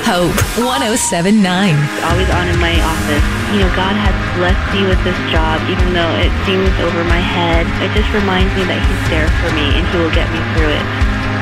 Hope 107.9. Always on in my office. God has blessed me with this job, even though it seems over my head. It just reminds me that He's there for me and He will get me through it.